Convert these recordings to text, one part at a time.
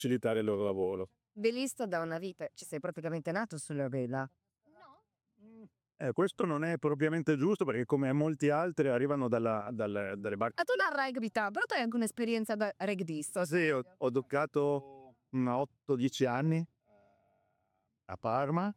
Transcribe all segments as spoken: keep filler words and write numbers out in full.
facilitare il loro lavoro. Velista da una vita, ci sei praticamente nato sulla vela. Eh, questo non è propriamente giusto perché come molti altri arrivano dalla dalle dalle bar Ah, tu dal rugby, però tu hai anche un'esperienza da rugbista. Sì, ho ho giocato, mhmm, otto, dieci anni a Parma.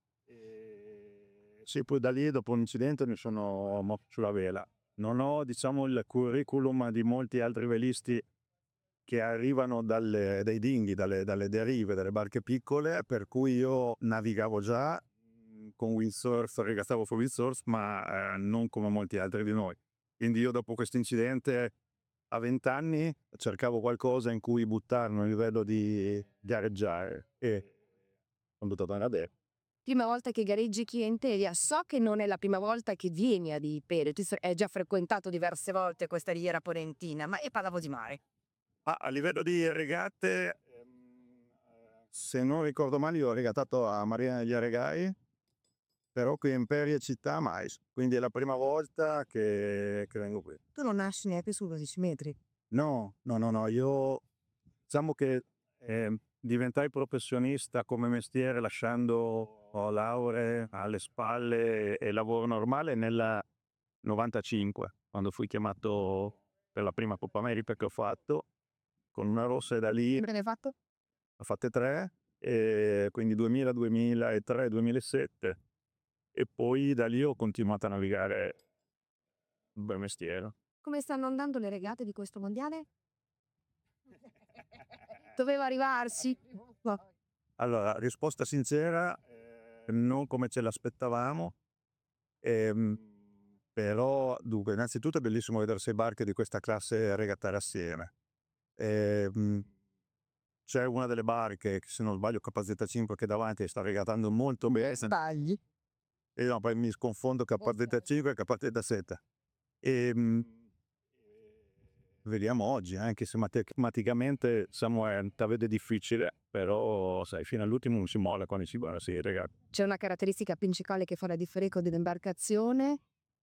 Ehm, sì, poi da lì dopo un incidente mi sono mosso sulla vela. Non ho, diciamo, il curriculum di molti altri velisti che arrivano dalle dai dinghy, dalle dalle derive, dalle barche piccole, per cui io navigavo già, mhmm, con windsurf, regattavo con windsurf, ma, ehm, non come molti altri di noi. Quindi io dopo questo incidente a venti anni cercavo qualcosa in cui buttarmi a livello di gareggiare e sono buttato nella de Prima volta che gareggi qui in Italia, so che non è la prima volta che vieni ad Ipere, tu hai già frequentato diverse volte questa riviera polentina, ma io parlavo di mare. Ah, a livello di regate, ehm, se non ricordo male io ho regattato a Marina degli Aregai, però qui a Imperia città mai. Quindi è la prima volta che che vengo qui. Tu non nasci neanche su dodici metri. No, no, no, no, io diciamo che, ehm, diventai professionista come mestiere lasciando ho lauree alle spalle e lavoro normale nel novantacinque, quando fui chiamato per la prima Coppa America che ho fatto con una rossa e da lì Che ne hai fatto? ho fatte tre, ehm, quindi duemila, duemilatré, duemilasette e poi da lì ho continuato a navigare un bel mestiere. Come stanno andando le regate di questo mondiale? Doveva arrivarsi? No. Allora, risposta sincera, ehm, non come ce l'aspettavamo, ehm, però dunque innanzitutto è bellissimo vedere sei barche di questa classe regattare assieme. Ehm, c'è una delle barche che se non sbaglio K Z cinque che davanti sta regattando molto bene. Sbagli. E no, poi mi sconfondo K Z cinque e K Z sette. Ehm, vediamo oggi, anche se matematicamente siamo eh, ta vede difficile, però sai fino all'ultimo non si molla quando si guarda si regata. C'è una caratteristica principale che fa la differenza dell'imbarcazione?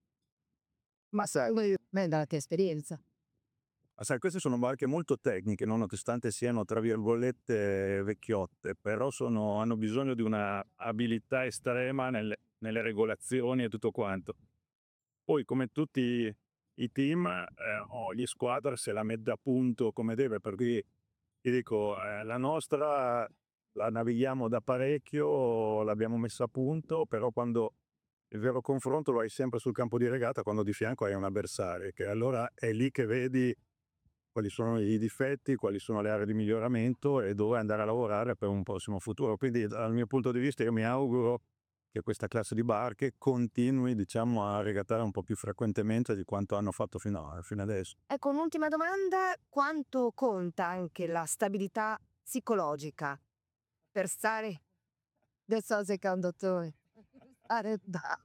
Ma sai, me dalla tua esperienza. Ma sai, queste sono barche molto tecniche, nonostante siano tra virgolette "vecchiotte", però sono hanno bisogno di una abilità estrema nelle nelle regolazioni e tutto quanto. Poi come tutti i team, ehm, ogni squadra se la mette a punto come deve, per cui ti dico, ehm, la nostra la navighiamo da parecchio, l'abbiamo messa a punto, però quando il vero confronto lo hai sempre sul campo di regata, quando di fianco hai un avversario, che allora è lì che vedi quali sono i difetti, quali sono le aree di miglioramento e dove andare a lavorare per un prossimo futuro. Quindi dal mio punto di vista io mi auguro che questa classe di barche continui, diciamo, a regattare un po' più frequentemente di quanto hanno fatto fino a fino adesso. Ecco, un'ultima domanda, quanto conta anche la stabilità psicologica per stare non so secondo te. Arredà.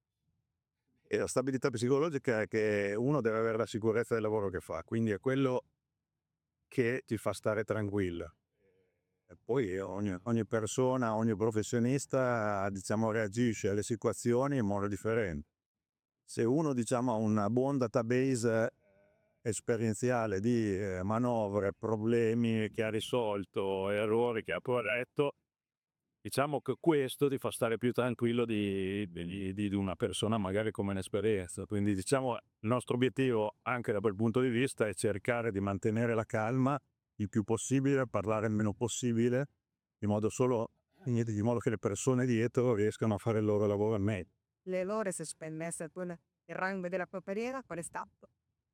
E la stabilità psicologica è che uno deve avere la sicurezza del lavoro che fa, quindi è quello che ti fa stare tranquillo. E poi ogni ogni persona, ogni professionista, diciamo, reagisce alle situazioni in modo differente. Se uno, diciamo, ha un buon database esperienziale di, ehm, manovre, problemi che ha risolto, errori che ha corretto, diciamo che questo ti fa stare più tranquillo di di di di una persona magari con meno esperienza. Quindi diciamo il nostro obiettivo, anche da quel punto di vista, è cercare di mantenere la calma il più possibile, parlare il meno possibile, in modo solo di modo che le persone dietro riescano a fare il loro lavoro al meglio. Le loro se spendesse il rango della propria qual è stato?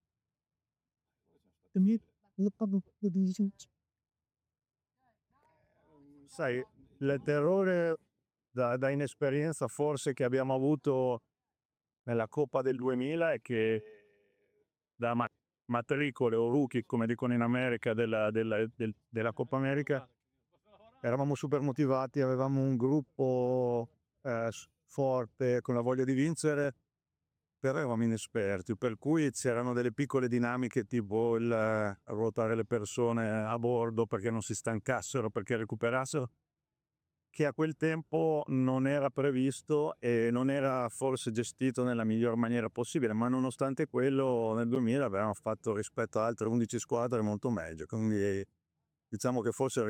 Sai, il terrore da da inesperienza forse che abbiamo avuto nella Coppa del duemila è che da ma matricole o rookie, come dicono in America, della della del della Coppa America, eravamo super motivati, avevamo un gruppo, ehm, s forte, con la voglia di vincere, però eravamo inesperti, per cui c'erano delle piccole dinamiche tipo il eh, ruotare le persone a bordo perché non si stancassero, perché recuperassero, che a quel tempo non era previsto e non era forse gestito nella miglior maniera possibile, ma nonostante quello nel duemila avevamo fatto rispetto a altre undici squadre molto meglio, quindi diciamo che forse